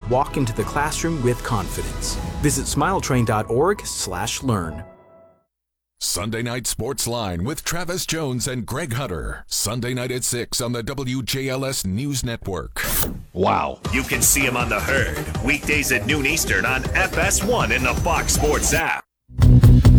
walk into the classroom with confidence. Visit smiletrain.org/learn. Sunday Night Sports Line with Travis Jones and Greg Hunter. Sunday night at 6 on the WJLS News Network. Wow. You can see him on The Herd. Weekdays at noon Eastern on FS1 and the Fox Sports app.